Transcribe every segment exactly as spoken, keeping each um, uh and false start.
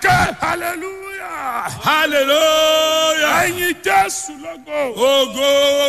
ẹ̀kẹ́ hallelujah. Hallelujah. ẹ̀yin Jésù lógo. Ogo.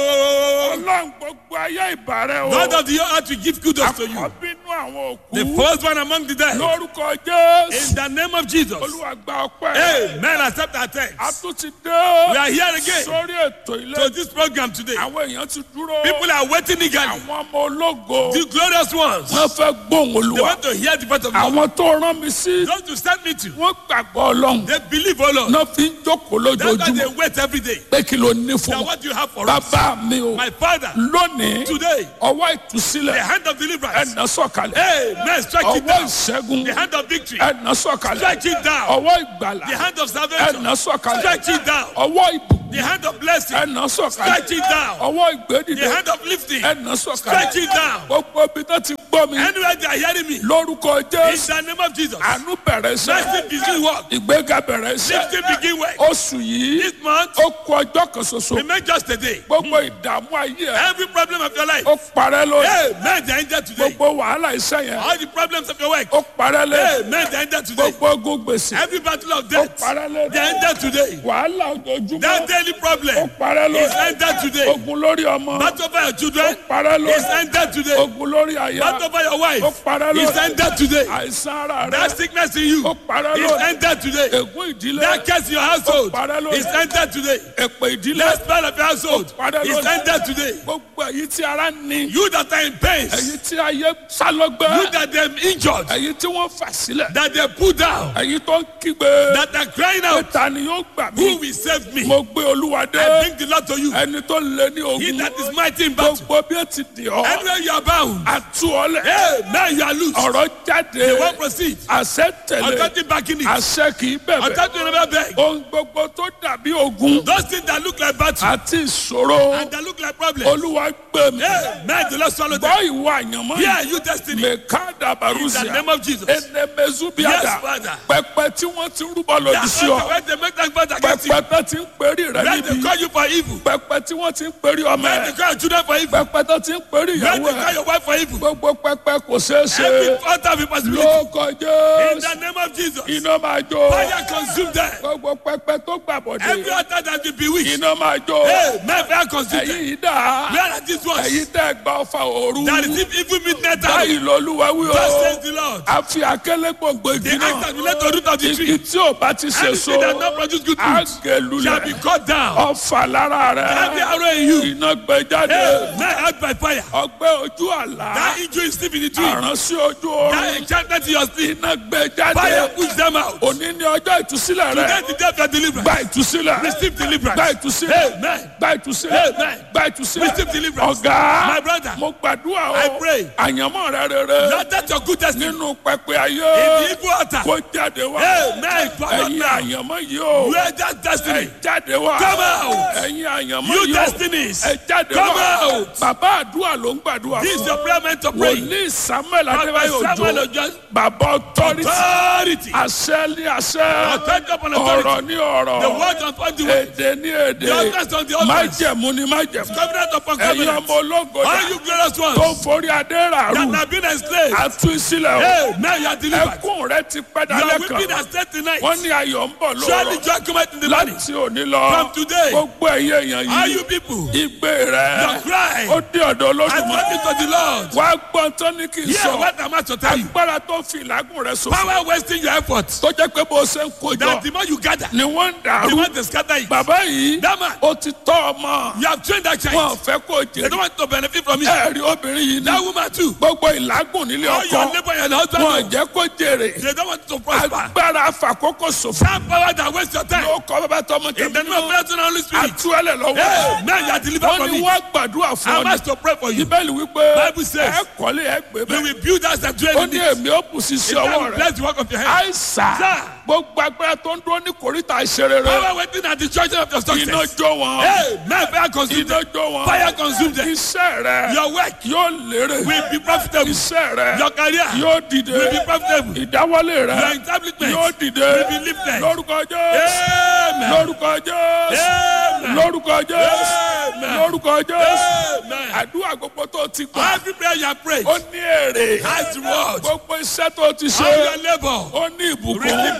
Ọlọ́run gbogbo ayé ìbàrẹ̀ o. God of the earth will give kudos to you. Àkọ́bínú àwọn òkú. The first one among the dead. Lórúkọ Jésù. In the name of Jesus. Olúwa gba ọpẹ́. Amen. Accept our thanks. A tún ti dé. We are here again Sórí ètò ilé. to this program today. Àwọn èèyàn ti dúró. People are waiting eagerly. Àwọn ọmọ ológo. The glorious ones. Wọ́n fẹ́ gbóhùn They Olúwa. want to hear the voice of God. Àwọn tó rán mi sí. Those to send me to. Wọ́n gbàgbọ́ Ọlọ́run. They believe, oh Lord. Náà fi ń jókòó That's why they lójoojúmọ́. wait every day. Pé kí ló ní fún Now wọn. what do you have for us? Bàbá mi o. My Father, Lónìí. today, Ọwọ́ the ìtúsílẹ̀. hand of deliverance. Ẹ̀nà sọ̀kalẹ̀. Amen. Strike it Ọwọ́ down. ìṣẹ́gun. The hand of victory. Ẹ̀nà sọ̀kalẹ̀. Strike it down. Ọwọ́ ìgbàlà. The hand of salvation. Ẹ̀nà sọ̀kalẹ̀. Stretch it down. Ọwọ́ ìbùkún. The hand of blessing. Ẹ̀nà sọ̀kalẹ̀. Stretch it down. Ọwọ́ The ìgbédìde. hand of lifting. Ẹ̀nà Stretch sọ̀kalẹ̀. it down. Gbogbo ibi tó ti gbọ́ mi. Anywhere they are hearing me. Lórúkọ In Jésù. the name of Jesus. Àánú bẹ̀rẹ̀ iṣẹ́. Blessing begin work. Ìgbéga bẹ̀rẹ̀ iṣẹ́. Lifting begin work. Oṣù yìí. This month, Ó kú ọjọ́ kan ṣoṣo. remain just a day. Gbogbo ìdààmú ayé ẹ̀. Every problem of your life. Ó parẹ́ lórí. Amen. They ended today. Gbogbo wàhálà iṣẹ́ yẹn. All the problems of your work. Ó parẹ́ lórí. Amen. They ended today. Gbogbo ogun gbèsè. Every battle of Ó death. parẹ́ lórí. They ended today. Wàhálà ojoojúmọ́. That daily Ó problem parẹ́ is lórí. ended today. Ogun lórí ọmọ. Battle over your children Ó parẹ́ is lórí. ended today. Ogun lórí aya. Battle over your Ó wife parẹ́ is lórí. ended today. Àìsàn ara That rẹ̀. sickness in you Ó parẹ́ is lórí. ended today. Ègún ìdílé. That curse in your household Ó parẹ́ lórí. is ended today. Èpè ìdílé. That spell of your household Ó parẹ́ is lórí. ended today. Gbogbo èyí tí ara ní. You that are in pain, Èyí tí ayé sálọ́gbẹ́. you that are injured, Èyí tí wọ́n fà sílẹ̀. that they put down, Èyí tó ń kígbe. that are crying out, Ta ni yóò gbà who mí? will save me? Mo gbé Olúwa I dé. bring the Lord to you. Ẹni tó lé ní He ogun. that is mighty in battle. Gbogbo bí ó ti dì ọ́. Anywhere you are bound, Àtú ọlẹ̀. hey, now you are loose. Ọ̀rọ̀ The jáde. one proceed. Àṣẹ tẹ̀lé. Authority backing it. Àṣẹ kì í bẹ̀bẹ̀. Authority never beg. Ohun gbogbo tó dàbí ogun. Those things that look like battle Àti ìṣòro. and that look like problems. Olúwa gbé mi. Hey, man, the Lord swallow them. Gbọ́ ìwọ àyànmọ́. Here you destiny. Mèkádà In the Bàrúsìà. name of Jesus. Enemezubiada. Yes, Father. Pẹpẹ tí wọ́n ti rúbọ lòdì That's sí why ọ. when they make that bad against you, Pẹpẹ tó ti ń perí rẹ when they níbi. call you for evil, Pẹpẹ tí wọ́n ti ń perí ọmọ when they ẹ. call your children for evil, Pẹpẹ tó ti ń perí when ìyàwó they call ẹ. your wife for evil, Gbogbo pẹpẹ kò ṣeé ṣe. every altar of impossibility. Lórúkọ In Jésù. the name of Jesus, Iná máa jó. fire consume them. Gbogbo pẹpẹ tó gbàbọ̀dé. Every altar that you bewitched, Iná máa jó. hey, man, fire consume them. Ẹ̀yin yìí dà. Where are these ones Ẹ̀yin tẹ́ gba ọfà òru. that receive evil midnight arrow? Báyìí lolúwa wí o. Thus says the Lord. A fi àkélé gbòǹgbò The igi act náà. that will let the root of the Igi tree, tí ò bá ti ṣe so. anything that not produce good fruit, Àgèlulẹ̀. shall be cut down. Ọfà lára Every rẹ̀. arrow in you, Iná gbé jáde. hey, man, out by fire. Ọgbẹ́ ojú àlá. That injury is sleep in the tree. Àrán sí ojú That oorun. enchantment in your sleep, Iná gbé jáde. fire push them out. Òní ni ọjọ́ ìtúsílẹ̀ rẹ̀. Today the day of your deliverance. Gba ìtúsílẹ̀. Receive deliverance. Gba ìtúsílẹ̀. Amen. Gba ìtúsílẹ̀. Amen. Gba ìtúsílẹ̀. Receive deliverance. Ọ̀gá. My brother, Mo gbàdúrà I o. pray. Àyànmọ́ rẹ̀ rere. Not that your good destiny in Nínú pẹpẹ the ayé. evil altar. Kó jáde wá. Amen. Come out Ẹ̀yin now. àyànmọ́ yìí o. Where that destiny? Ẹ jáde wá. Come out. Ẹ̀yin àyànmọ́ You yìí o. destinies. Ẹ jáde Come wá. out. Bàbá àdúrà ló ń gbàdúrà This is fún. your prayer meant to pray. Wòlíì Samuel Prophet Adébáyò Samuel Òjó. Ojo. Bàbá authority. Authority. Àṣẹ ní àṣẹ. Authority upon authority. Ọ̀rọ̀ ní ọ̀rọ̀. The word upon the word. Èdè ní èdè. The utterance on the utterance. Májẹ̀mú ní májẹ̀mú. Covenant upon Ẹ̀yin covenant. ọmọ ológo All dà. you glorious Tó ones forí adé that ràrú. have been enslaved. Àtú ìsílẹ̀ o. Hey, now you are delivered. Ẹkún rẹ ti pẹ́ You are dálẹ́ weeping kan. and stayed tonight. Wọ́n ní ayọ̀ ń bọ̀ Surely lóòrọ̀. joy cometh in the morning. Láti òní lọ. From today, Gbogbo ẹ̀yẹ èèyàn all yìí. you people, Ìgbé your rẹ̀. cry Ó dé ọ̀dọ̀ has Olódùmarè. gone to the Lord. Wá gbọ́n tán ní kí n Hear sọ. what I'm about to tell you. Agbára tó fi ìlágùn rẹ̀ sòfò. Power wasting your efforts. Tó jẹ́ pé bó ṣe ń kó That jọ. the more you gather, Ni wọ́n ń the dàrú. more they scatter it. Bàbá yìí. That man, Ó ti tọ́ ọmọ. you have trained that Wọ́n child. fẹ́ kó They jèrè. don't want to benefit from it. Ẹ̀rí obìnrin yìí ní. That woman too. Gbogbo ìlágùn nílé All your ọkọ. neighbor and your husband, Wọ́n jẹ́ kó jèrè. they don't want to prosper. Agbára àfàkókò sòfò. That power that wastes your time. Ló kọ́ bàbá tọmọ In tẹ̀mí the name of náà. Father and Holy Spirit. Àtúwẹ́lẹ̀ lọ́wọ́. Hey, now you are delivered Wọ́n from ní it. wọ́n gbàdúrà fún I'm ọ ní. asked to pray for you. Bíbélì wípé Bible says, ẹ kọ́lé ẹ gbé We bẹ́ẹ̀. will build us and dwell Ó in ní it. èmi ó bù sí sí If I ọwọ́ will rẹ̀. bless the work of your hand. Àìsà Sir. gbogbo agbára tó ń dúró ní kòríta ìṣerere. Power waiting at the junction of your Iná success. jó wọn. Hey, man, fire consume Iná them. jó wọn. Fire consume them. Iṣẹ́ rẹ̀ Your work yóò lérè. will be profitable. Iṣẹ́ rẹ̀ Your career yóò dìde. will be profitable. Ìdáwọ́lé Your rẹ̀ establishment yóò dìde. will be lifted. Lórúkọ Jésù. Amen. Lórúkọ Jésù. Amen. Lórúkọ Jésù. Amen. Lórúkọ Jésù. Amen. Àdúrà gbogbo tó ti gbà. Every prayer you have prayed Ó ní èrè. has reward. Gbogbo iṣẹ́ tó ti All your ṣe. labor Ó ní ìbùkún. receive blessing.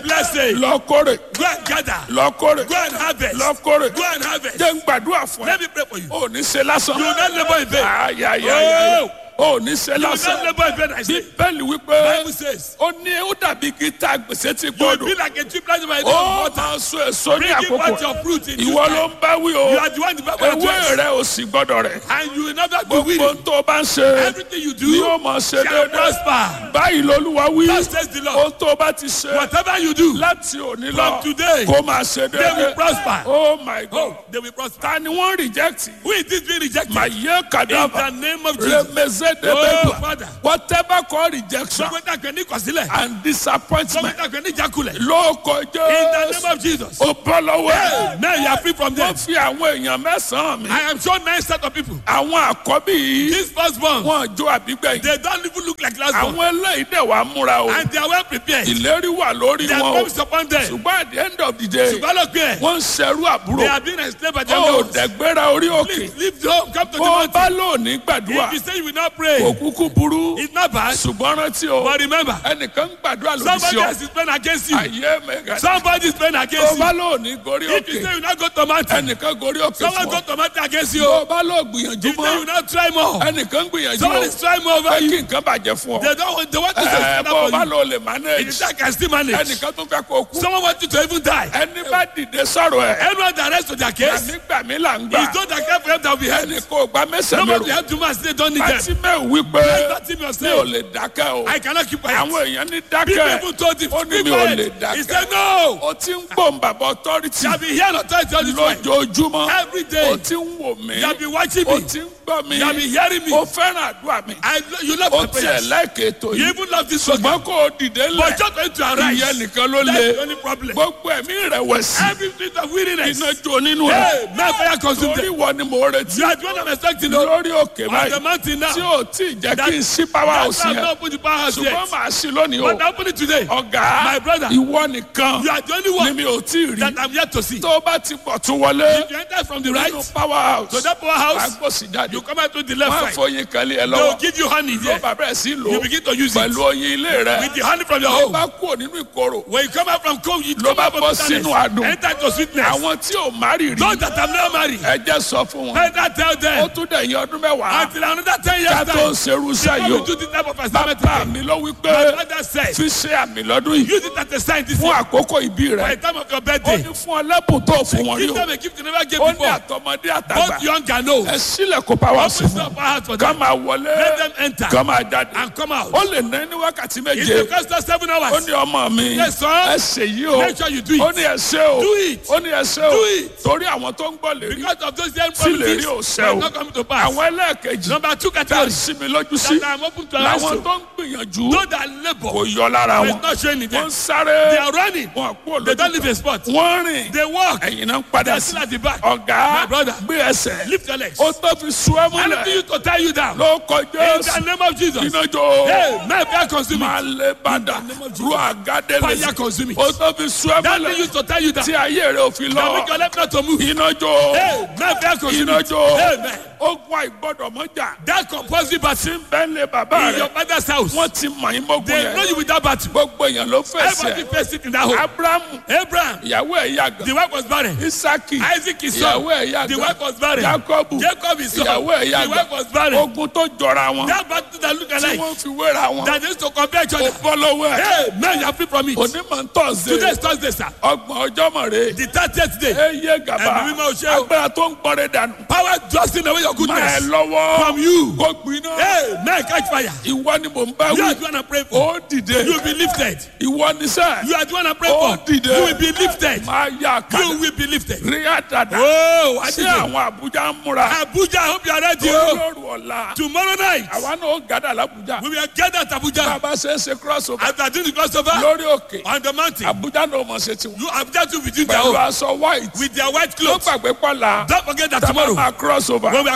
today. lọ kórè Go and gather. lọ kórè Go and harvest. lọ kórè Go and harvest. jẹ́ ń gbàdúrà fún ẹ Let me pray for you. ò ní ṣe lásán You will not labor in vain. ayayaya ò ní ṣe You will lásán not labor in vain, I say. bíbélì wípé Bible says, ó ní ó dàbí gíta gbèsè tí you will gbọdọ̀ be like a tree planted by the ó water. máa so èso ní Bringing àkókò forth your fruit in due ìwọ ló time. ń bá wí You o are the one the Bible ewé address. rẹ ò sì gbọdọ̀ rẹ̀ And you will never be gbogbo weary. tó o bá ń ṣe Everything you ni do ó máa ṣe shall déédéé prosper. báyìí lolúwa wí Thus says the Lord. ohun tó o bá ti ṣe Whatever you do, láti òní from lọ today, kó máa ṣe they will déédéé prosper. oh my god Oh, they will prosper. ta ni wọ́n reject Who is this being rejected? màá yẹ In kàdáfà the name of Jesus. remeze Oh, débẹ̀gbà Father. whatever call rejection Sọ́kòtà kẹ́ ní kọ̀sílẹ̀. and disappointment Sọ́kòtà kẹ́ ní jákulẹ̀. lóko In the jésù name of Jesus. ó bọ́ lọ́wọ́ ẹ̀ Now you are free from them. wọ́n fi àwọn èèyàn mẹ́sàn-án mi I am sure nine set of people. àwọn àkọ́bí yìí This firstborn, wọ́n jó àbígbẹ̀yìn they don't even look like last born. àwọn eléyìí dẹ̀ wá múra o And they are well prepared. ìlérí wà lórí They are wọn o promised upon them. ṣùgbọ́n at the end of the day Ṣùgbọ́n ló pé ẹ̀. wọ́n ń ṣerú àbúrò They are being enslaved by their ó lords. dẹ̀gbẹ́ra orí òkè Please leave the home. Come to the bó o bá mountain. lónìí gbàdúrà If you say you will not kò pray, kúkú burú it's not bad. ṣùgbọ́n rántí o But remember, ẹnìkan ń gbàdúrà lòdì sí somebody ọ else is praying against you. ayé mẹ́ga Somebody is praying tó against bá you. lónìí gorí If you òkè say you will not go to mountain, ẹnìkan gorí òkè someone fún go ọ to mountain against you. tó bá lóò gbìyànjú If you say you will mọ́ not try more, ẹnìkan gbìyànjú someone o is trying more over fẹ́ you. kí nǹkan bàjẹ́ fún ọ They don't want, they want to say ẹ it's bó o for bá you. lóò lè If manage that can still manage, ẹnìkan tó fẹ́ kó kú someone wants you to even die. ẹni bá dìde sọ̀rọ̀ ẹ̀ Anyone that rests to their case, àmì gbàmí là ń gbà it's not that care for them that will be helped. ẹnì kò gba mẹ́sẹ̀ Nobody mẹ́rù help to man, they don't need them. àti mẹ́wù wípé Let that team mi ò yourself. lè dákẹ́ o I cannot keep quiet. àwọn èèyàn ní People dákẹ́ even told him, ó ní keep mi ò lè quiet. He dákẹ́ said, no. ó ti ń gbòm bàbá authority You have been hearing authority all this while. lójoojúmọ́ Every day. ó ti ń wò mí You have been watching ó me. ti ń gbọ́ mi You have been hearing me. ó fẹ́ràn àdúrà mi I, you love ó my tiẹ̀ prayers. láìkè ètò You yìí even love this program. ṣùgbọ́n kò dìde But lẹ̀ just for you to arise, ìyẹn nìkan ló that's le the only problem. gbogbo ẹ̀mí ìrẹ̀wẹ̀sì Every spirit of weariness. iná jó nínú rẹ̀ Hey, man, fire consume torí them. wọ ni mo retí You are the one I'm expecting. On lórí òkè the báyìí mountain now. tí ò tí ì jẹ́ That- kí n sí power house That's why I'm yẹn not putting power house ṣùgbọ́n yet. màá sí lónìí o But I open it today. ọ̀gá My brother. ìwọ nìkan You are the only ni one mi ò tí ì rí that I'm yet to see. tó o bá ti pọ̀ tún wọlé If you enter from the right nínú power house to that power wàá house, gbòsì jáde you come out to the left wọ́n á side. fọyín kan lé ẹ They will lọ́wọ́ give you honey tó there. bàbá ẹ̀ sí lò You begin to use pẹ̀lú it oyin ilé rẹ̀ with the honey from your tó home. bá kúrò nínú ìkorò When you come out from cold, you ló come bá out from bọ́ bitterness. sínú adùn Enter to sweetness. àwọn tí ò márì rí Those that have never married, ẹ jẹ́ sọ fún wọn better tell ó them tún dẹ̀yìn ọdún mẹ́wàá until another ten years ká tó time. ṣerú iṣẹ́ Before yìí we o do this type of assignment bàbá again. mi ló wí My pé father said, fi ṣe àmì lọ́dún yìí use it as a sign this fún year. àkókò ìbí By rẹ̀ the time of your ó birthday, ní fún ọlẹ́bùn tó fún wọn rí give o them a gift you never gave ó ní before. àtọmọdé àtàgbà Both young and old. ẹ sílẹ̀ kó power sí Open fún up our hearts for ká them. máa wọlé Let them enter ká máa jáde and come out. ó lè ná ní wákàtí It méje will cost us seven ó hours. ní ọmọ mi Yes, son. ẹ ṣe yìí o Make sure you do it. ó ní ẹ ṣe o Do it. ó ní ẹ ṣe o Do it. torí àwọn tó ń gbọ́ lè rí Because of those young tí lè rí promises, ò they ṣe are o not coming to pass. àwọn ẹlẹ́ẹ̀kejì Number two tá a category sí mi lójú sí that I'm open to answer. làwọn tó ń gbìyànjú Those that labor, kò yọ lára but wọn it's not showing in wọ́n them. ń sáré They are running. wọn kú They don't olójú leave a spot. wọ́n rìn They walk. ẹ̀yìn náà ń They padà are sí still at the back. ọ̀gá My brother. gbé ẹsẹ̀ Lift your legs. ó tó fi sú ẹ Anything múlẹ̀ you to tie you down. ló kọjá In the name of Jesus. iná jó Hey, man, fire consume máa it. lé bàdà ru àgádé lè Fire consume it. ó tó fi sú ẹ That thing múlẹ̀ you to tie you down. tí ayé rẹ̀ ò fi That lọ make your left not to move. iná jó Hey, man, fire consume iná it. jó Amen. ogun àìgbọ́dọ̀ mọ́jà That compulsory tí battle ń bẹ́ ń lé bàbá in your rẹ̀ father's house. wọ́n ti mọ̀ yín mọ́gun They know yẹn you with that battle. gbogbo èèyàn ló fèsì Everybody ẹ̀ face it in that home. abrahamu Abraham, ìyàwó ẹ̀ yàgàn the wife was barren. isaki Isaac, his son, ìyàwó ẹ̀ the yàgàn wife was barren. jacobu Jacob, his son, ìyàwó ẹ̀ the yàgàn wife was barren. ogun tó jọra wọn That battle that look tí alike, wọ́n fi wéra wọn that used to compare each ó other. bọ́ lọ́wọ́ ẹ̀ Hey, man, you are free from it. onímọ̀ ń tọ̀ Today ṣe is Thursday, sir. ọgbọ̀n ọjọ́ mọ̀ rè The thirtieth day. eye gàba Ẹ̀mí mímọ́ ṣe o. agbára tó ń gbọ́rẹ̀ dànù Power thrusting away your máa ẹ goodness lọ́wọ́ from you. kó gbiná Hey, man, catch fire. ìwọ ni mò ń bá You wí are the one I pray for. ó dìde You will be lifted. ìwọ ni sẹ́ You are the one I pray ó for. dìde You will be lifted. máa yà You kàdà will be lifted. rí àdàdà Oh, I sí did it. àwọn àbújá ń múra Abuja, I hope you are ready. Oh. olórí ọ̀la Tomorrow night, àwa náà ó gádà l'Abuja we will gather at Abuja. bàbá ṣe é ṣe cross over After doing the crossover lórí òkè on the mountain, àbújá náà ó mọ̀ ṣe tiwọn you Abuja too within their pẹ̀lú own aṣọ white with their white ló clothes. gbàgbé pọ́lá Don't forget that tábà tomorrow, máa cross over when we are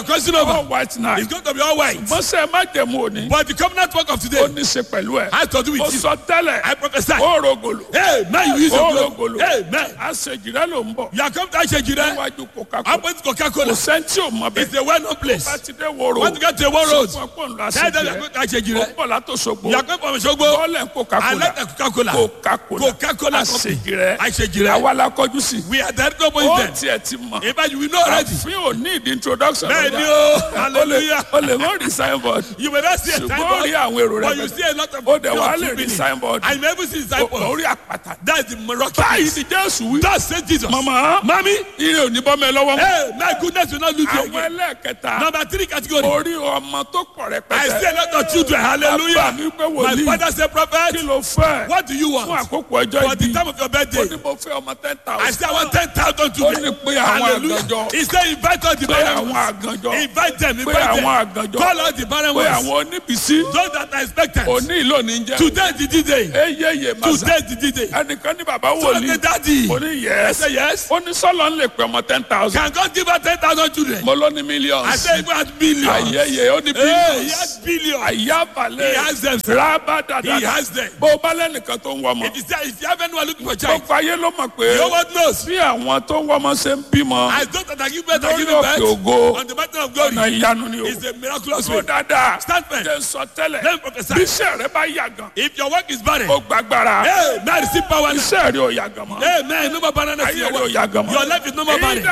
crossing all over. white night. It's going to be all white. mọ́sẹ̀ má jẹ̀mú òní. But the covenant work of ó today ní ṣe pẹ̀lú ẹ̀. has to do ó with you. sọ tẹ́lẹ̀. I prophesy. ó rògòlò. Hey, man, you use ó your rògòlò. glory. Hey, man. àṣejìrẹ́ ló ń bọ̀. You are come to Ashejire. níwájú Coca-Cola. Opposite Coca-Cola. kò sẹ́ńtì ò mọ̀ It's bẹ́ẹ̀. a well-known place. bá ti dé wòrò. Want to get to a one road. sọ fún ọ̀pọ̀ ńlá Tell them you are àṣejìrẹ́. going to Ashejire. ó bọ̀ látòṣogbo. You are going from Osogbo. bọ́ọ̀lẹ̀ I Coca-Cola. like the Coca-Cola. Coca-Cola. Coca-Cola company. àṣejìrẹ́. Ashejire. àwa la kọjú sí. We are there to ó opposite them. tiẹ̀ ti mọ̀. In fact, you will know already. àfin ò ní ìdí introduction. Bẹ́ẹ̀ ni lọ́jà. o. Hallelujah. o lè mọ̀ rí signboard. You may not see a ṣùgbọ́n signboard. rí àwọn èrò But you rẹ̀ see a lot of ó dẹ̀ wá lè rí people. signboard. I never see the signboard. orí àpáta. That's the miracle. báyìí ni Jésù wí. That says Jesus. mama Mommy. ire ò ní bọ́ mẹ́ lọ́wọ́. Hey, my goodness will not lose you àwọn again. ẹlẹ́ẹ̀kẹta. Number three category. orí ọmọ tó pọ̀ I rẹpẹtẹ. see a lot of children. Hallelujah. Bàbá mi pé My wòlíì. father said, kí prophet, ló fẹ́. what do you fún want àkókò ọjọ́ for the ìbí. time of your ó birthday? ní mo fẹ́ ọmọ ten I thousand. said, I want ten thousand ó children. ní pé àwọn Hallelujah. àgànjọ. He said, invite all the pé àwọn barren àgànjọ. ones. Invite them, pé invite àwọn them. àgànjọ. Call out the barren pé ones. àwọn oníbìsí. Those that are expected. òní ìlò ní jẹ́. Today is the D-Day. eyeye masa. Today is the D-Day. ẹnìkan ní bàbá So the wòlíì. daddy. ó ní I yẹ́s. said, yes. ó ní sọ́lọ́ ń lè pẹ́ ọmọ ten thousand. Can God give her ten thousand children? mo ló ní millions. I said, even has billions. ayẹyẹ ó ní Hey, he billions. has billions. àyàbalẹ̀. He has them, sir. rábàdàdà. He has them. bó o bá lẹ́nìkan tó ń wọ́mọ. If you, say, if you have anyone looking for a child, gbogbo ayé ló mọ̀ pé. you know what knows? bí àwọn tó ń wọ́mọ ṣe ń bímọ. As those that are giving birth are lórí giving òkè birth ògo. on the mountain of glory. ọ̀nà ìyanu ni o. It's a miraculous ó way. dáadáa. Stand firm. jẹ́ sọ tẹ́lẹ̀. Let me prophesy. bí iṣẹ́ rẹ bá yà gan. If your work is barren, ó gbàgbára. hey, man, receive power now. iṣẹ́ rẹ ò yà gan mọ́. Hey, man, no more barrenness in ayé your rẹ ò work. yà gan mọ́. Your life is no more barren.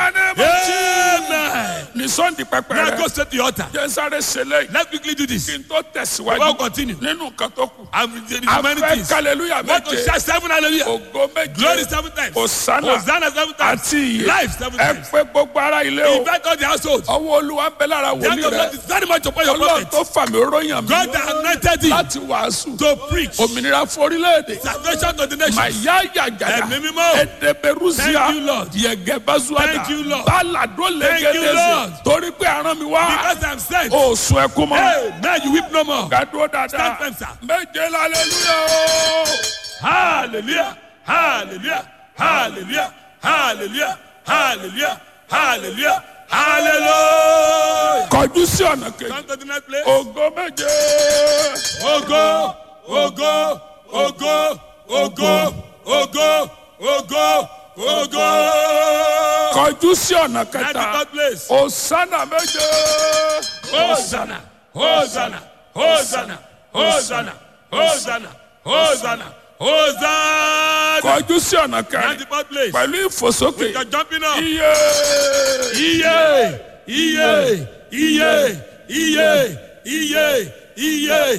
Amen. ní sọ́ndì pẹpẹ Now rẹ. go straight to the altar. jẹ́ sáré ṣẹlẹ̀. Let's quickly do this. kí n tó tẹ̀síwájú. We'll continue. nínú nǹkan tó kù. I'm with the a many fẹ́ things. hallelujah Want to méje. shout seven hallelujah. ògo Glory méje. seven times. Hosanna. Hosanna seven times. àti iye. Life seven ẹ times. pé gbogbo ara ilé o. Invite all the households. ọwọ́ olúwa ń bẹ lára The hand wòlíì of God rẹ. is very much upon your ọlọ́run prophet. tó fàmì oróyàn mi. God that anointed thee láti wàásù. to preach òmìnira fún orílẹ̀-èdè. salvation to the nations. màyà yàgàdà. Ẹ̀mí mímọ́. ẹ̀dẹ̀bẹ̀rúsíà. Thank you, Lord. yẹ̀gẹ̀ báṣúwàdà. Thank you, Lord. bálàdó Thank you, lẹ́gẹ̀dẹ̀sẹ̀. Lord. torí pé aràn mi wá. Because I'm sent. o sun ẹkún mọ́. Hey, now you weep no more. gàdúró dáadáa. Stand firm, sir. méje lálẹ́lúyà. Hallelujah. Hallelujah. Hallelujah. Hallelujah. Hallelujah. Hallelujah. Hallelujah. kọjú sí ọ̀nà kejì. Come to the next place. ògo méje. Ogo, ogo, ogo, ogo, ogo, ogo, ogo. kọjú sí ọ̀nà At the kẹta. third place. Hosanna méje. Hosanna, Hosanna, Hosanna, Hosanna, Hosanna, Hosanna, Hosanna. kọjú sí ọ̀nà At kẹrin. the fourth place. pẹ̀lú ìfòsókè. You're jumping up. iye. Iye, iye, iye, iye, iye, iye,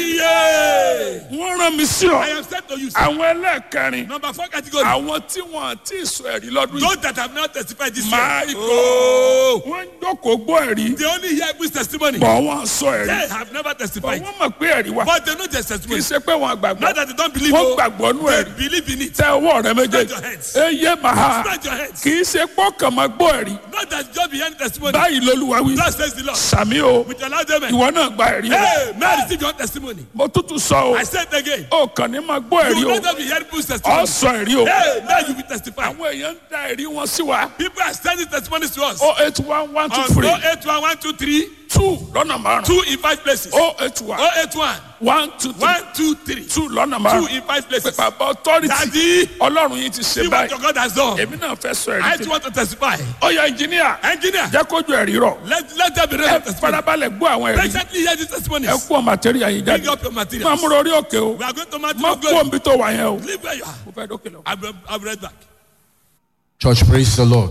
iye. wọ́n rán mi sí I ọ. am sent to you, sir. àwọn ẹlẹ́ẹ̀kẹrin. Number four category. àwọn tí wọn àti sọ ẹ̀rí lọ́dún yìí. Those that have not testified this My year. God. Oh. wọ́n ń jókòó gbọ́ ẹ̀rí. They only hear this testimony. bọ̀ wọ́n sọ ẹ̀rí. They have never bọ̀ testified. wọ́n mọ̀ pé ẹ̀rí wà. But they know their kì í testimony. ṣe pé wọn àgbàgbọ́. Not that they don't believe. wọ́n Oh, gbàgbọ́ nú they ẹ̀rí. believe in it. tẹ ọwọ́ rẹ méjèèjì. Spread your hands. eye màá. Spread your hands. kì í ṣe pọ́kàn máa gbọ́ ẹ̀rí. Not that just behind testimony. báyìí lolúwa wí. That says the Lord. sàmì o. With your loud amen. ìwọ náà gba ẹ̀rí rẹ. Hey, man, receive your testimony. mo tútù sọ o. I said it again. o kàn ní máa gbọ́ You ẹ̀rí will o. not just be hearing people's ọ testimony. sọ ẹ̀rí o. Hey, man, you will testify. àwọn èèyàn ń da ẹ̀rí wọn sí wa. People are sending testimonies to us. o eight one one two On three oh eight one one two three two lọ́nà márùn-ún. two in five places. o eight one oh eight one one two three one two three two lọ́nà two márùn-ún. in five places. bàbá authority Daddy, ọlọ́run yìí ti ṣe see what your báyìí. God has done. èmi náà fẹ́ sọ I ẹ̀rí too tí. want to testify. ó yá engineer. Engineer, jẹ́ kójú ẹ̀rí rọ̀. let, let there be ẹ real testimony. farabalẹ̀ gbọ́ àwọn ẹ̀rí. Patiently hear these testimonies. ẹ kú ọ material yìí Bring jáde. up your máa materials. múra orí òkè o. We are going to Mountain má of kú Glory. òǹbí tó wà yẹn o. Leave where you are. mo fẹ́ dókè lọ. I'll be, I'll be right back. Church, praise the Lord.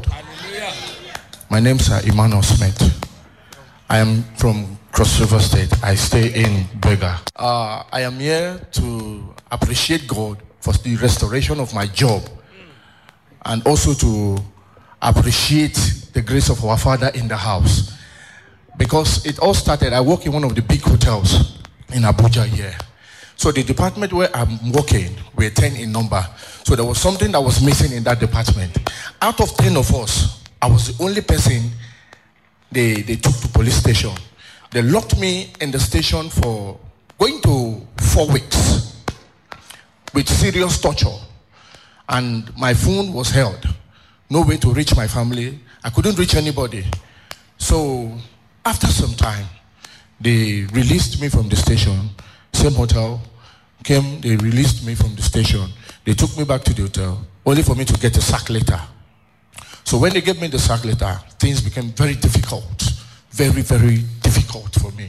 My name is Emmanuel Smith. I am from Cross River State. I stay in Bega. Uh, I am here to appreciate God for the restoration of my job and also to appreciate the grace of our Father in the house. Because it all started, I work in one of the big hotels in Abuja here. So the department where I'm working, we're ten in number. So there was something that was missing in that department. Out of ten of us, I was the only person they, they took to police station. They locked me in the station for going to four weeks with serious torture. And my phone was held. No way to reach my family. I couldn't reach anybody. So after some time, they released me from the station, same hotel, came, they released me from the station. They took me back to the hotel, only for me to get a sack letter. So when they gave me the sack letter, things became very difficult. Very, very difficult for me.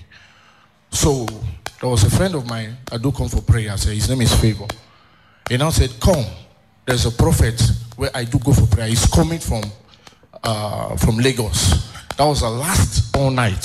So there was a friend of mine, I do come for prayer, so his name is Favor. He now said, come, there's a prophet where I do go for prayer. He's coming from uh, from Lagos. That was the last all night.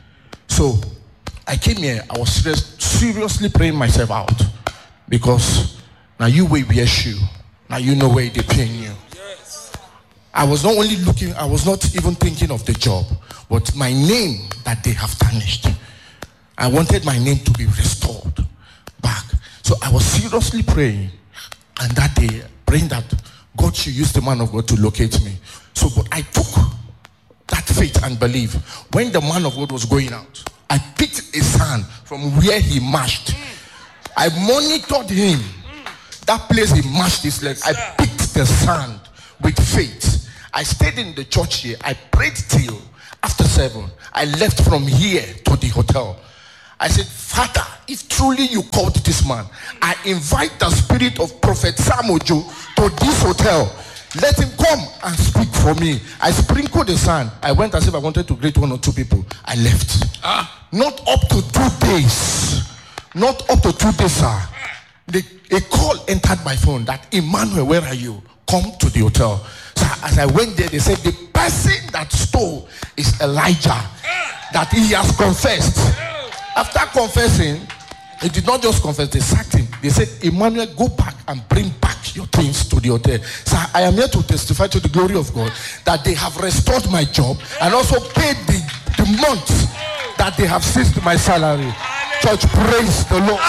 So I came here, I was serious, seriously praying myself out. Because now you wear your shoe. Now you know where they're paying you. Yes. I was not only looking, I was not even thinking of the job, but my name that they have tarnished. I wanted my name to be restored back. So I was seriously praying. And that day, praying that God should use the man of God to locate me. So but I took that faith and belief. When the man of God was going out, I picked a sand from where he marched. I monitored him. That place he marched his leg. I picked the sand with faith. I stayed in the church here. I prayed till after seven. I left from here to the hotel. I said, Father, if truly you called this man, I invite the spirit of Prophet Samojo to this hotel. Let him come and speak for me. I sprinkled the sand. I went as if I wanted to greet one or two people. I left. Ah. Not up to two days. Not up to two days, sir. The, a call entered my phone that, Emmanuel, where are you? Come to the hotel. So as I went there, they said, the person that stole is Elijah. That he has confessed. After confessing, he did not just confess, they sacked him. They said, Emmanuel, go back and bring back your things to the hotel. So I am here to testify to the glory of God that they have restored my job and also paid the, the months that they have seized my salary. Church, praise the Lord.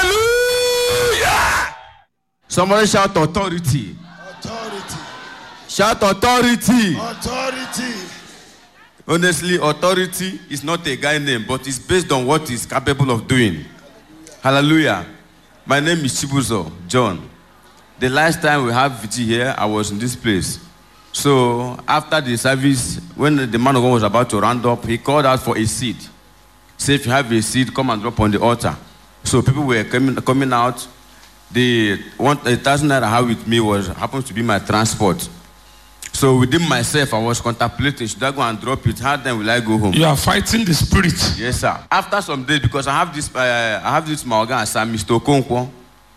Hallelujah! Somebody shout authority. Authority. Shout authority. Authority. Honestly, authority is not a guy name, but it's based on what he's capable of doing. Hallelujah. My name is Chibuzo John. The last time we had V T here, I was in this place. So after the service, when the man of God was about to round up, he called out for a seed. Say, if you have a seed, come and drop on the altar. So people were coming, coming out. The one a thousand naira I had with me was happens to be my transport. So within myself, I was contemplating, should I go and drop it? How then will I go home? You are fighting the spirit. Yes, sir. After some days, because I have this, uh, I have this Maogan, sir, Mister Okonkwo.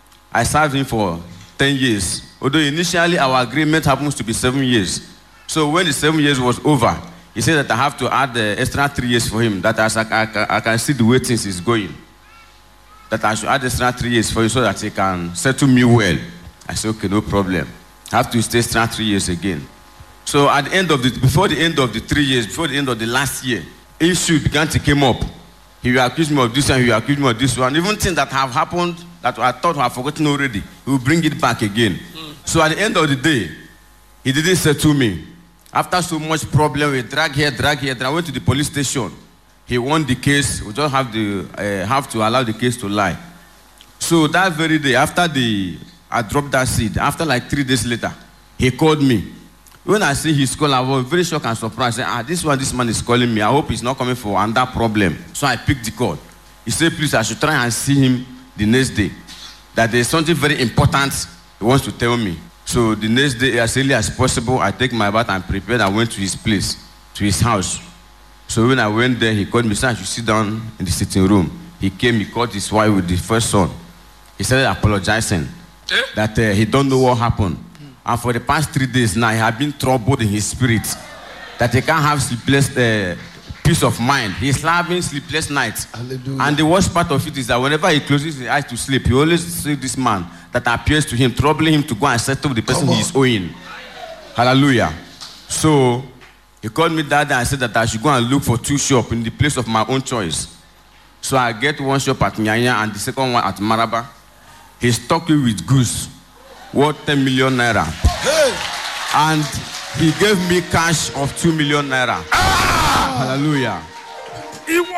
I served him for ten years. Although initially our agreement happens to be seven years. So when the seven years was over, he said that I have to add the extra three years for him. That as I, I, I can see the way things is going. That I should add extra three years for you so that he can settle me well. I said, okay, no problem. I have to stay extra three years again. So at the end of the, before the end of the three years, before the end of the last year, issue began to come up. He will accuse me of this and he will accuse me of this one. Even things that have happened that I thought I have forgotten already, he will bring it back again. Mm. So at the end of the day, he didn't settle me. After so much problem, we drag here, drag here, drag. I went to the police station. He won the case. We just have, the, uh, have to allow the case to lie. So that very day, after the, I dropped that seed, after like three days later, he called me. When I see his call, I was very shocked and surprised. I said, ah, this one, this man is calling me. I hope he's not coming for another problem. So I picked the call. He said, please, I should try and see him the next day. That there's something very important he wants to tell me. So the next day, as early as possible, I take my bath and prepared. I went to his place, to his house. So when I went there, he called me, said I should sit down in the sitting room. He came, he called his wife with the first son. He started apologizing eh? that uh, he don't know what happened. And for the past three days now, he has been troubled in his spirit. That he can't have sleepless uh, peace of mind. He's having sleepless nights. Hallelujah. And the worst part of it is that whenever he closes his eyes to sleep, he always sees this man that appears to him, troubling him to go and settle the person he is owing. Hallelujah. So he called me that day and said that I should go and look for two shops in the place of my own choice. So I get one shop at Nyanya and the second one at Maraba. He's talking with goods worth ten million naira. Hey. And he gave me cash of two million naira. Ah. Hallelujah. It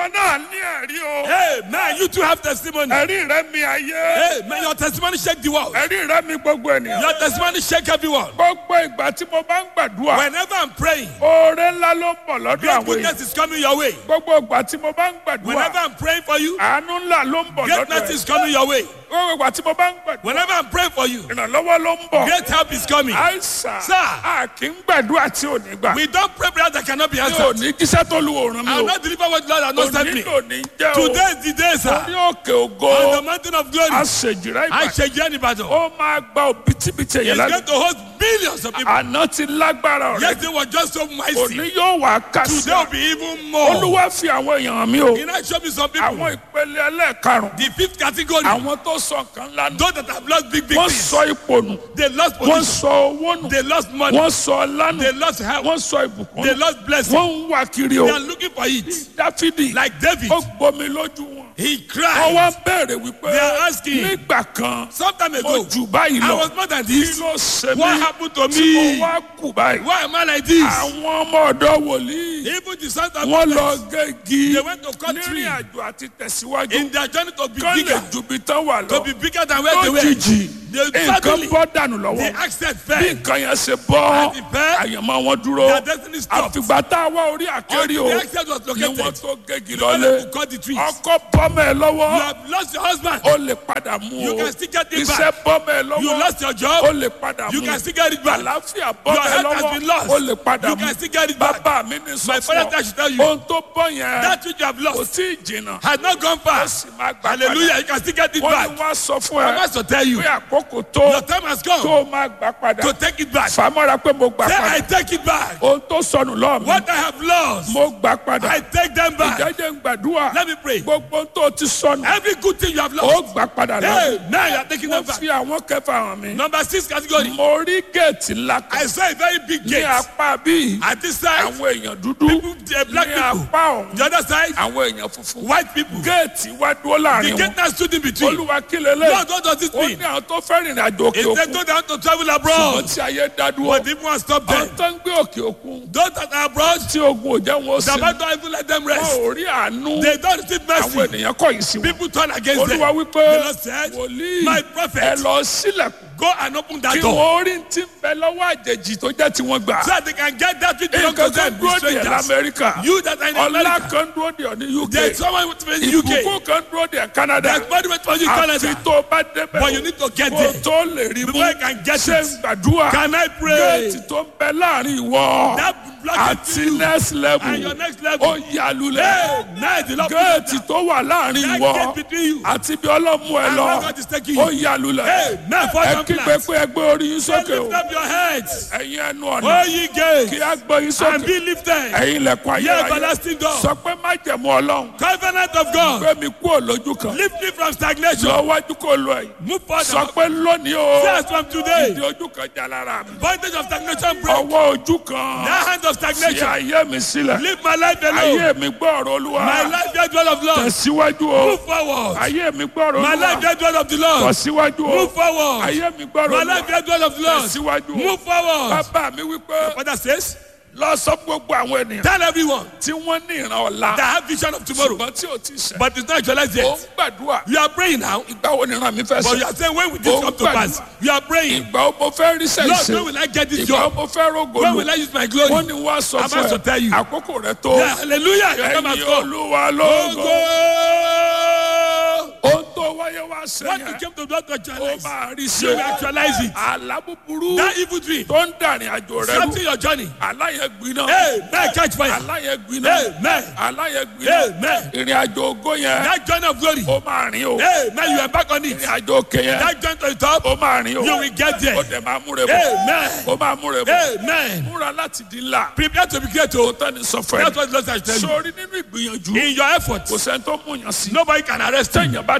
ìwọ náà ní ẹ̀rí o. Hey, man, you too have testimony. ẹ̀rí rẹ mi ayé. Hey, man, your testimony shake the world. ẹ̀rí rẹ mi gbogbo ènìyàn. Your testimony shake everyone. gbogbo ìgbà tí mo bá ń gbàdúrà. Whenever I'm praying, oore ńlá ló ń bọ̀ lọ́dọ̀ great àwọn èèyàn. goodness is coming your way. gbogbo ìgbà tí mo bá ń Whenever gbàdúrà. I'm praying for you, àánú ńlá ló ń bọ̀ great lọ́dọ̀ mercy ẹ̀. is coming your way. gbogbo ìgbà tí mo bá ń gbàdúrà. Whenever I'm praying for you, ìrànlọ́wọ́ ló ń bọ̀. great help is coming. àìsàn Sir. a kì í gbàdúrà tí ò ní gbà. We don't pray prayers that cannot be mi ò answered. ní kíṣẹ́ tó lu òràn mi I will o. not deliver what Lord has not sent me. òní ló ní jẹ́ o. Today is the day, orí sir. òkè ògo. On the mountain of glory, àṣejìrá I ìbàdàn. shall journey battle. ó máa gba òbítíbitì He's èyàn going lálẹ́. to host billions of people. àná ti lágbára ọ̀rẹ́. Yesterday was just so mighty. òní yóò wá kásí. Today will be even more. olúwa fi àwọn èèyàn hàn mí o. He now show me some people. àwọn ìpele ẹlẹ́ẹ̀karùn-ún. The fifth category, àwọn tó sọ nǹkan ńlá nù. those that have lost big, big wọ́n things. sọ ipò nù. They lost wọ́n position. sọ owó nù. They lost money. wọ́n sọ ọlá They nù. lost health. wọ́n sọ ìbùkún They nù. lost blessing. wọ́n ń wá kiri o. They are looking for it. dáfídì Like David, ó gbomi lójú wọn. he wọ́n wá cried. bẹ̀rẹ̀ wípé They are asking. nígbà kan Some time ó ago, jù báyìí I lọ. was more than kí this. ló ṣe What mí happened to tí mo me? wá kù báyìí. Why am I like this? àwọn ọmọ ọ̀dọ́ wòlíì Even the sons of wọ́n lọ prophets, gégi they went to country nírìn àjò àti tẹ̀síwájú in their journey to be kán lè bigger, ju ibi tán wà to lọ. be bigger than where they were. lójijì They nǹkan suddenly, bọ́ dànù the lọ́wọ́. accent bí fell. nǹkan yẹn ṣe bọ́ And the bell, àyànmọ́ wọn dúró. their destiny stopped. àfìgbà tá a wá orí àkérí o Until the accent was ni wọ́n located. tó gégi The one lọ́lé. who cut the trees. ọkọ bọ́mọ ẹ You lọ́wọ́ have lost your husband. ó lè padà mú You o. can still get it iṣẹ́ back. bọ́mọ ẹ You lọ́wọ́ lost your ó job. lè padà You mú. can still get it back. àlàáfíà bọ́mọ Your ẹ health has lọ́wọ́ been lost. ó lè padà You mú. can still get it back. bàbá mi ní My sọ father fún should tell ọ you. ohun tó bọ́ yẹn That which you have kò lost tí ì jìnnà has not gone ó far. sì máa gbà padà. Hallelujah. You can still get it wọ́n back. ní wọ́n sọ fún I ẹ must tell you, pé àkókò tó your time has come tó máa gbà padà. to take it back. Say, fàmọ́ra pé mo gbà I padà. take it back. ohun tó sọnù lọ́ọ̀ mi What I have lost, mo gbà padà. I take them back. ìjáde ń gbàdúrà Let me pray. gbogbo ohun tó ti sọnù Every good thing you have ó lost, gbà padà hey, lọ́wọ́. now you are taking them wọ́n back. fi àwọn kẹfà hàn mí. Number six category, mo rí géètì ńlá kan I saw a very big ní gate. apá bíi At this side, àwọn èèyàn dúdú people, the black ní people. apá ọ̀hún The other side, àwọn èèyàn funfun. white people. géètì wá dúró The láàrin gate wọn. now stood in between. olúwa kí lélẹ̀. Lord, what does this ó mean? ní àwọn tó fẹ́ rìnrìn àjò òkè It òkun. said go down to travel ṣùgbọ́n abroad. tí ayé dá dúró. But people want to stop àwọn them. tó ń gbé òkè òkun. Those that are abroad, tí ogun ò jẹ́ wọn the sí. man don't even let them wọn rest. ò rí àánú. They don't receive àwọn mercy. ènìyàn kọ̀ yìí sí wọn. People turn against them. olúwa wípé The Lord said, wòlíì my ẹ prophet, lọ sílẹ̀kùn. go and open that kí door wọ́n rí ti ń bẹ lọ́wọ́ àjèjì tó jẹ́ tí wọ́n gbà. so that they can get that which belongs to nǹkan kan them. dúró The díẹ̀ strangers. lamẹ́ríkà. You that are in ọlá America, kan dúró díẹ̀ ní U K. there's someone with me in U K. ìbùkún kan dúró díẹ̀ Canada. There's money waiting for you in àfi Canada. tó o bá débẹ̀ But you need to get kó there. tó lè rí mú. Before you can get ṣé it. ń gbàdúrà. Can I pray? géètì tó ń bẹ láàrin ìwọ That block àti you next level and your next level. ó yà lulẹ̀. Hey, now the Lord géètì tó wà láàrin that ìwọ gate between you àti bí ọlọ́mú ẹ and lọ where God is taking ó you. yà lulẹ̀. Hey, now for ẹ some kígbe plans. pé ẹgbẹ́ orí yín Say, sókè o. lift up your heads. ẹ̀yin ẹnu Oh, ọ̀nà ye kí gates, á gbọ́ yín and sókè. be lifted. ẹ̀yin ilẹ̀kùn Ye ayérayé everlasting door. sọ pé májẹ̀mú ọlọ́run Covenant of God, gbé mi kúrò lójú kan lift me from stagnation. lọ wájú kó lọ ẹ̀yìn. Move sọ forward. pé lónìí o Say as from today, ìdí ojú kan jà lára mi. bondage of stagnation break. ọwọ́ ojú kan That hand of fi stagnation, ayé mi sílẹ̀. leave my life alone. ayé mi gbọ́ ọ̀rọ̀ olúwa. My life the dwell of Lord. tẹ̀síwájú o. Move forward. ayé mi gbọ́ ọ̀rọ̀ My life olúwa. the dwell of the Lord. tẹ̀síwájú o. Move forward. ayé mi gbọ́ ọ̀rọ̀ My life olúwa. the dwell of the Lord. tẹ̀síwájú o. Move forward. bàbá mi wípé Father says, lọ sọ fún gbogbo àwọn ènìyàn tell everyone tí wọ́n ní ìran ọ̀la that have vision of tomorrow, ṣùgbọ́n tí ò ti ṣẹ. but it's not actualized ó ń yet. gbàdúrà. You are praying now, ìgbà wo ni ìran mi fẹ́ but you ṣẹ. are saying, when will this Oh, come to pass? God. You are praying, ìgbà wo mo fẹ́ rí Lord, sẹ́yìn when will I get this ìgbà job? wo mo fẹ́ rógò When lò. will I use my glory? wọ́n ní wá sọ I'm about to fún tell ẹ you. àkókò rẹ tó. Yeah, hallelujah. Your time has ẹ̀yin come. olúwa Oh, lógo. God. ohun tó wáyé wá What sẹ́yìn you came to do to ó actualize, máa rí you will ṣe. actualize it. àlá búburú That evil dream, tó ń dàrin àjò rẹ rú. starting your journey. àlá yẹn gbiná. Hey, man, catch fire. àlá yẹn gbiná. Amen. àlá yẹn gbiná. Amen. ìrìn àjò ògo yẹn That journey of glory. ó máa rìn o. Hey, man, you are back on it. ìrìn àjò òkè yẹn That journey to the top, ó máa rìn o. you will get there. ó dẹ̀ máa múre bọ̀. Amen. ó máa múre bọ̀. Amen. múra láti di ńlá. Prepare to be great. ó Oh, tán ní sọ fún that's ẹ. what the Lord has tell you. sórí nínú ìgbìyànjú In your efforts, kò sẹ́ni tó mú yàn sí. nobody can arrest you. téèyàn bá try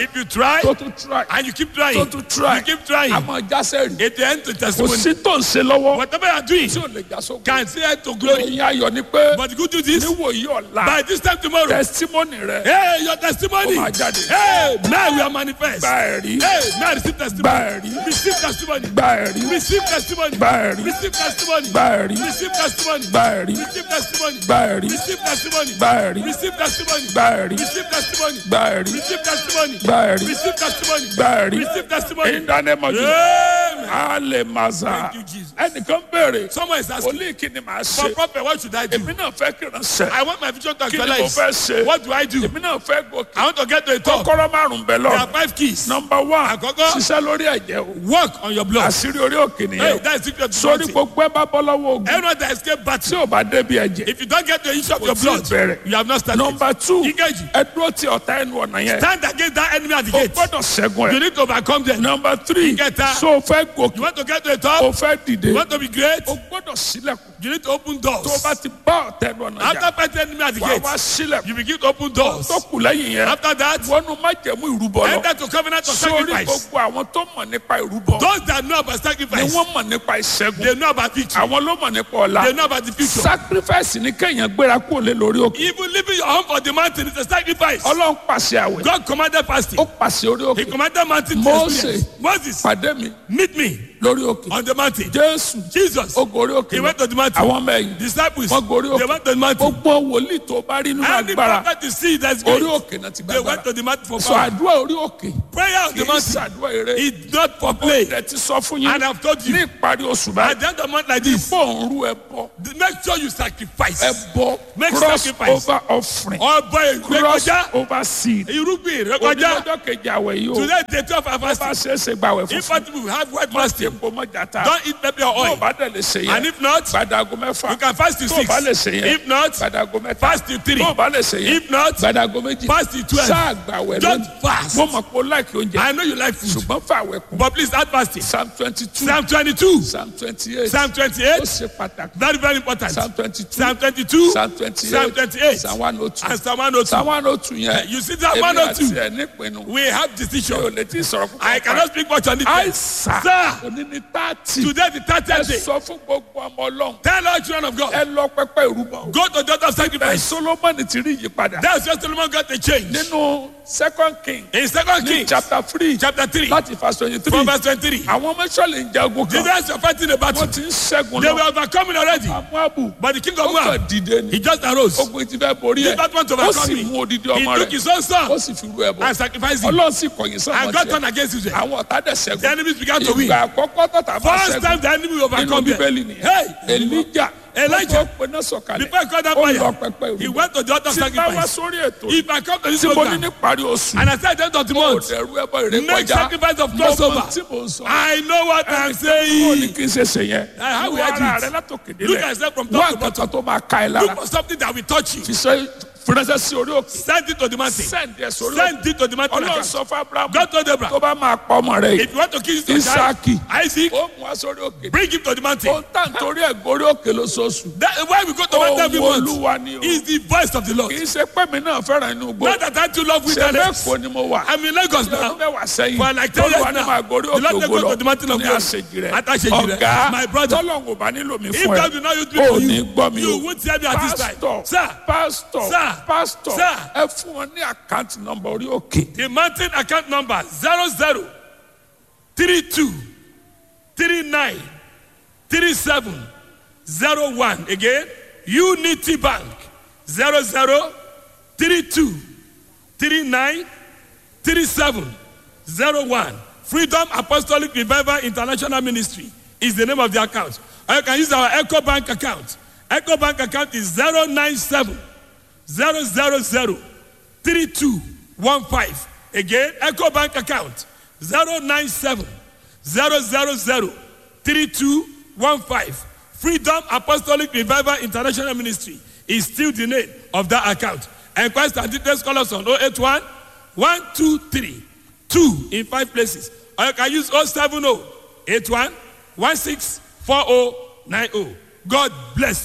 If you try tó tún try and you keep trying, tó tún try you keep trying, a máa jásẹ̀ rí it will end to kò testimony. sí tó ń ṣe lọ́wọ́ Whatever you are doing tí ò lè já sógun. can say end to glory. ìyẹn ayọ̀ ni pé But the good news is, níwòyí ọ̀la by this time tomorrow, testimony rẹ hey, your testimony, ó máa jáde. hey, now we are manifest. gba ẹ̀rí Hey, now receive testimony. gba ẹ̀rí Receive testimony. gba ẹ̀rí Receive testimony. gba ẹ̀rí Receive testimony. gba ẹ̀rí Receive testimony. gba ẹ̀rí Receive testimony. gba ẹ̀rí Receive testimony. gba ẹ̀rí Receive testimony. gba ẹ̀rí Receive testimony. gba ẹ̀rí Receive testimony. gba ẹ̀rí Receive testimony. gba ẹ̀rí Receive testimony. in the name of Jesus. Amen. ale maza Thank you, Jesus. ẹnìkan béèrè Someone is asking, olú kí ni màá for ṣe prophet, what should I do? èmi náà fẹ́ kí ìránṣẹ́ I want my vision to kí ni mo fẹ́ actualize. ṣe What do I do? èmi náà fẹ́ gòkè I want to get to a top. kọ́kọ́rọ́ márùn-ún bẹ̀ There are lọ five keys. number one Àkọ́kọ́. ṣiṣẹ́ lórí ẹ̀jẹ̀ o Work on your blood. àṣírí orí òkè Hey, nìyẹn that is secret of the sórí mountain. gbogbo ẹ bá bọ́ lọ́wọ́ ogun Everyone that escape tí battle, ò bá débi ẹ̀jẹ̀ if you don't get the issue of your Kò tí ì blood, bẹ̀rẹ̀. you have not started. number two Engage. ẹ dúró ti ọ̀tá ẹnu ọ̀nà yẹn Stand against that enemy at the o gate. gbọ́dọ̀ ṣẹ́gun You ẹ̀ need to overcome them. number three Ìkẹta. so o fẹ́ gòkè You want to get to the o top? fẹ́ dìde You want to be great? o gbọ́dọ̀ sílẹ̀kùn You need to open tó o doors. bá ti bá ọ̀tá ẹnu ọ̀nà jà After fighting enemy at the wà gate, wá sílẹ̀kùn you begin to open doors. tó kù lẹ́yìn yẹn After that, wọnú májẹ̀mú ìrúbọ lọ enter to covenant of sórí sacrifice. gbogbo àwọn tó mọ̀ nípa ìrúbọ Those that know about ni sacrifice, wọ́n mọ̀ nípa ìṣẹ́gun they know about victory. àwọn ló mọ̀ nípa ọ̀la They know about the future. sacrifice ní kéèyàn gbéra kúrò lé lórí òkè Even leaving your home for the mountain is a sacrifice. ọlọ́run pàṣẹ àwẹ̀ God commanded fasting. ó pàṣẹ orí He òkè commanded mountain to Moses. experience. Moses, pàdé mi meet me lórí òkè on the mountain. jésù Jesus, ó gorí òkè he lọ. went to the mountain. àwọn ọmọ ẹ̀yìn Disciples, wọ́n gorí they òkè went to the mountain. gbogbo wòlíì tó bá rí nínú Any agbára prophet you see that's orí great, òkè náà ti they went gbàgbára to the mountain for sọ power. àdúrà orí òkè Prayer on kì the í mountain ṣàdúrà eré is not for play. ẹ ti sọ fún yín And I've told you, ní ìparí oṣù at báyìí the end of the month like this, fún òǹrú ẹ bọ make sure you sacrifice. ẹ bọ Make cross sacrifice. over offering Ọbẹ̀ cross ìrékọjá, over seed irúgbìn ìrékọjá. onídọ́jọ́ kejì àwẹ̀ yìí o Today day twelve and bá fasting. ṣe é ṣe gbàwẹ̀ If fúnfún possible, have white má ṣe fasting. epo mọ́ jàtá Don't eat pepper or tó o oil. bá dẹ̀ lè ṣe And yẹn if not, gbàdàgọ́ mẹ́fà you can fast till tó o six. bá lè ṣe yẹn If not, gbàdàgọ́ mẹ́ta fast till three. tó o bá lè ṣe yẹn If not, gbàdàgọ́ méjì fast till twelve. sáà gbàwẹ̀ Just lónìí fast. mo mọ̀ pé o láìkí oúnjẹ I know you like food, ṣùgbọ́n fàwẹ̀ kù but please add fasting. psalm twenty two Psalm twenty-two, psalm twenty eight Psalm ó twenty-eight, ṣe pàtàkì very very important. psalm twenty two Psalm twenty-two, psalm twenty Psalm eight twenty-eight, psalm one oh two and Psalm one oh psalm two. one oh two yẹn You see that èmi one oh àti two? ẹ̀ nípinnu We have mi ò decision. lè tí ì sọ̀rọ̀ púpọ̀ I cannot speak much on it. àìsàn Sir, òní ní thirty today the ẹ thirtieth day. sọ fún gbogbo ọmọ ọlọ́run Tell all children of God, ẹ lọ pẹpẹ ìrúbọ o. go to the altar of ẹ sacrifice. solomoni ti rí ìyípadà That's where Solomon got the change. nínú second king In Second ní Kings, chapter three chapter three, láti verse twenty three from verse twenty-three. àwọn ọmọ ìṣọ̀lẹ̀ ń jagun The kan guys are fighting the battle. wọ́n ti ń ṣẹ́gun They lọ were overcoming already. Moabu But the king of ó kàn Moab, dìde he ni just arose. ogun ti fẹ́ borí The ẹ̀ battle to ó overcome sì me. mú odidi He ọmọ took rẹ̀ his own son ó sì fi rú ẹbọ and sacrificed him ọlọ́run sì kọ̀yìn and sọ́mọ God tiẹ̀ turned against Israel. àwọn ọ̀tá dẹ̀ The ṣẹ́gun enemies began to win. ìgbà àkọ́kọ́ tọ̀tà bá First time ṣẹ́gun the enemy will nínú overcome bíbélì them. nìyẹn Hey, Elijah Elijah, ó pinná sọ̀kalẹ̀ before he called that ó lọ fire, pẹpẹ he ìrúbọ went to the altar of tí bá wá sacrifice. sórí ètò If I come to this tí mo ní program ní parí oṣù and I said at the end of the ó month, dẹ̀rú ẹbọ ìrẹ́kọjá make sacrifice of mo mọ crossover. tí mo sọ I know what I'm ó ní saying. kí n ṣe ṣe yẹn how we wọ are ara it. rẹ látòkè Look délẹ̀ at yourself from wọ́n top to nǹkan bottom. kan tó máa ka ẹ Look lára for something that will touch you. fi ṣe fúnẹ́sẹ̀ sí orí òkè Send it to the mountain. send ẹ̀ sórí òkè Send it to the mountain. ọlọ́run account. sọ fún abrahamu God told tó Abraham, bá máa pa ọmọ rẹ if you want to kill his son, Isaki Isaac, ó mú wa sórí òkè bring him to the mountain. ó ń tàn torí ẹ̀ gorí òkè lóṣooṣù That, why we go to mountain every ohun month olúwa ni o is the voice of the Lord. kì í ṣe pé mi náà fẹ́ràn inú gbó Not that I too love ṣe wilderness. lẹ́kọ̀ọ́ ni mo wà I'm in Lagos lọ́dún now. mẹ́wàá sẹ́yìn For like ten olúwa years ni now. màá gorí The òkè Lord take ògo us to the mountain lọ of ní glory. àṣejì rẹ At àṣejì rẹ. ọ̀gá My brother. tọ́lọ́hún ò bá nílò mi If fún ẹ God will not use me ò for ní you, gbọ́ mi you o won't hear me at this time. pásítọ̀ Sir, pásítọ̀ Sir. pásítọ̀ Sir. ẹ fún wọn ní àkáǹtì nọ́mbà orí òkè the mountain account number zero zero three two three nine three seven zero one. Again, Unity Bank zero zero three two three nine three seven zero one. Freedom Apostolic Revival International Ministry is the name of the account. Or you can use our Echo Bank account. Echo Bank account is zero nine seven zero zero zero three two one five. Again, Echo Bank account zero nine seven zero zero zero three two one five. Freedom Apostolic Revival International Ministry is still the name of that account. Enquest and details call us on oh eight one, one two three, two in five places. Or you can use oh seven oh, eight one, one six four oh nine oh. God bless you.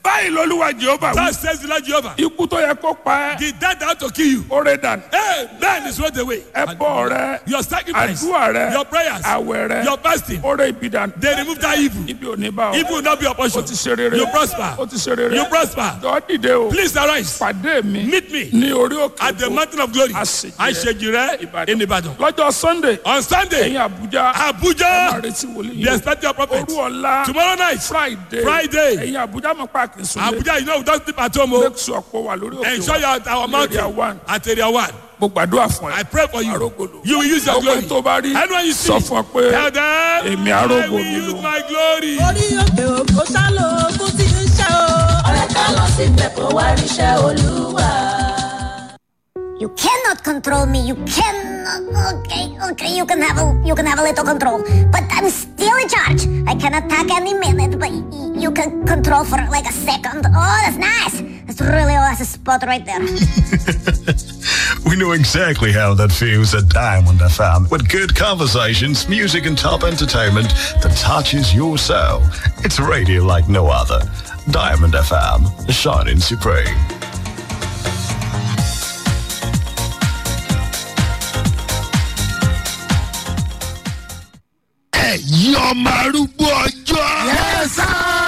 báyìí lolúwa jehova wí. That says the Lord Jehovah. ikú tó yẹ kó pa ẹ́. The death that had to kill you. ó rẹ̀ dànù. Hey, man is rolled away. ẹbọ rẹ. Your sacrifice, àdúrà rẹ. your prayers, àwẹ̀ rẹ. your fasting, ó rẹ̀ ibi dànù. they remove that evil. ibi ò ní bá ọ. Evil will not be your ó portion. ti ṣe rere. You prosper. ó ti ṣe rere. You prosper. jọ dìde o. Please arise. pàdé mi. Meet me ní orí òkè. at the mountain of glory. Àṣejìrẹ́. Àṣejìrẹ́ in Ibadan. lọ́jọ́ sunday. On Sunday, ẹ̀yin àbújá. ẹ máa Abuja, retí wòlíì be yìí. expecting your prophet. òru ọ̀la. Tomorrow night, friday. Friday. ẹ̀yin àbújá mọ̀ pa kìí sunlé. Abuja, you know, we don't sleep at home. oh. make sure pé wà lórí òkè Ensure you're at our Area mountain one. at area one. mo gbàdúrà fún ẹ. I pray for you. Arógolo. You will use your glory. ọgbẹ́ tó bá rí. Anyone you see, sọ fún ọ pé tell them, èmi I arógo will mi use lò. my glory. orí òkè òkò sálò ogun tí ń ṣe o. ọ̀rẹ́ ká lọ síbẹ̀ kó wá ríṣẹ́ olúwa. You cannot control me. You cannot. Okay, okay. You can have a you can have a little control, but I'm still in charge. I can attack any minute, but y- you can control for like a second. Oh, that's nice. That's really oh, that's a spot right there. We know exactly how that feels at Diamond F M with good conversations, music and top entertainment that touches your soul. It's radio like no other. Diamond F M, shining supreme. ẹ̀yin ọmọ arúgbó ọjọ́. yẹ́sà.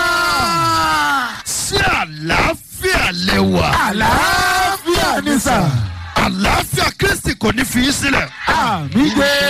sí àlàáfíà lẹ́wà. àlàáfíà ni sà. àlàáfíà Kristi kò ní fi í sílẹ̀. àmín.